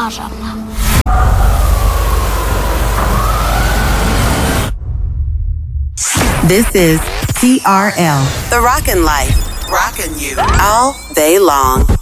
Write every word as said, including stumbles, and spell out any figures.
maşallah. This is T R L, The Rockin' Life. Rockin' you all day long.